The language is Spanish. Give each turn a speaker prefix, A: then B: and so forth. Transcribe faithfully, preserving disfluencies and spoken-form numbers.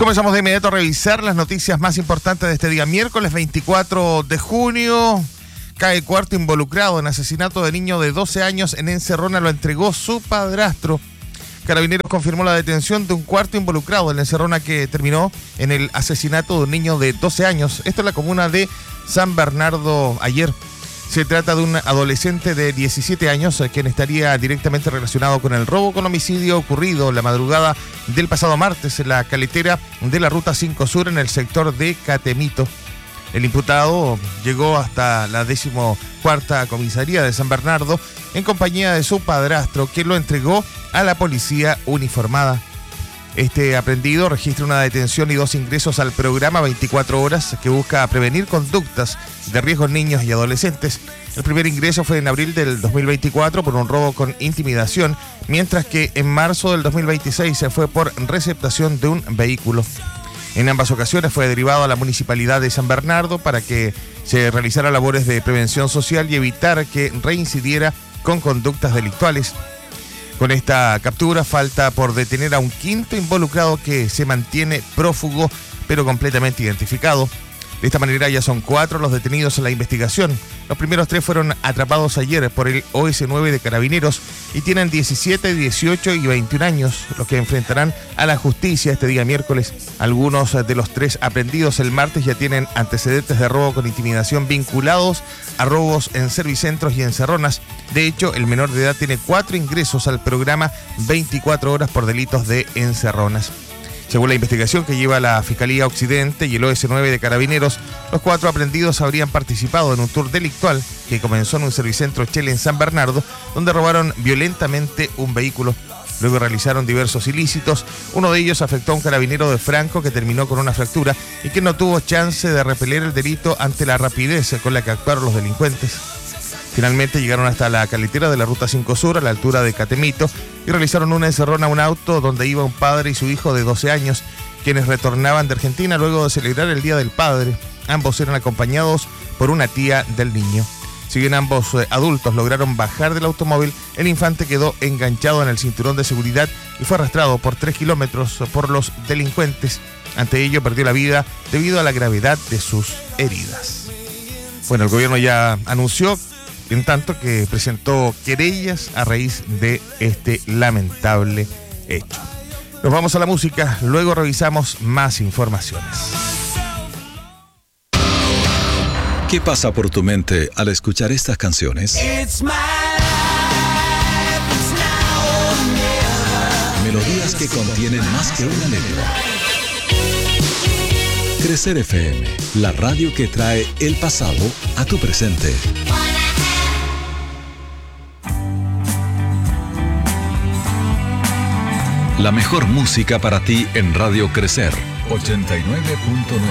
A: comenzamos de inmediato a revisar las noticias más importantes de este día miércoles veinticuatro de junio. Cae cuarto involucrado en asesinato de niño de doce años en Encerrona, lo entregó su padrastro. Carabineros confirmó la detención de un cuarto involucrado en Encerrona que terminó en el asesinato de un niño de doce años. Esto en la comuna de San Bernardo ayer. Se trata de un adolescente de diecisiete años quien estaría directamente relacionado con el robo con homicidio ocurrido la madrugada del pasado martes en la caletera de la Ruta cinco Sur en el sector de Catemito. El imputado llegó hasta la decimocuarta comisaría de San Bernardo en compañía de su padrastro, quien lo entregó a la policía uniformada. Este aprehendido registra una detención y dos ingresos al programa veinticuatro horas que busca prevenir conductas de riesgo en niños y adolescentes. El primer ingreso fue en abril del dos mil veinticuatro por un robo con intimidación, mientras que en marzo del dos mil veintiséis se fue por receptación de un vehículo. En ambas ocasiones fue derivado a la Municipalidad de San Bernardo para que se realizara labores de prevención social y evitar que reincidiera con conductas delictuales. Con esta captura falta por detener a un quinto involucrado que se mantiene prófugo pero completamente identificado. De esta manera ya son cuatro los detenidos en la investigación. Los primeros tres fueron atrapados ayer por el O S nueve de Carabineros y tienen diecisiete, dieciocho y veintiún años, los que enfrentarán a la justicia este día miércoles. Algunos de los tres aprehendidos el martes ya tienen antecedentes de robo con intimidación vinculados a robos en servicentros y encerronas. De hecho, el menor de edad tiene cuatro ingresos al programa veinticuatro horas por delitos de encerronas. Según la investigación que lleva la Fiscalía Occidente y el O S nueve de Carabineros, los cuatro aprehendidos habrían participado en un tour delictual que comenzó en un servicentro Shell en San Bernardo, donde robaron violentamente un vehículo. Luego realizaron diversos ilícitos. Uno de ellos afectó a un carabinero de Franco que terminó con una fractura y que no tuvo chance de repeler el delito ante la rapidez con la que actuaron los delincuentes. Finalmente llegaron hasta la caletera de la Ruta cinco Sur, a la altura de Catemito, y realizaron una encerrona a un auto donde iba un padre y su hijo de doce años, quienes retornaban de Argentina luego de celebrar el Día del Padre. Ambos eran acompañados por una tía del niño. Si bien ambos eh, adultos lograron bajar del automóvil, el infante quedó enganchado en el cinturón de seguridad y fue arrastrado por tres kilómetros por los delincuentes. Ante ello perdió la vida debido a la gravedad de sus heridas. Bueno, el gobierno ya anunció en tanto que presentó querellas a raíz de este lamentable hecho. Nos vamos a la música, luego revisamos más informaciones.
B: ¿Qué pasa por tu mente al escuchar estas canciones? Melodías que contienen más que una letra. Crecer F M, la radio que trae el pasado a tu presente. La mejor música para ti en Radio Crecer ochenta y nueve punto nueve.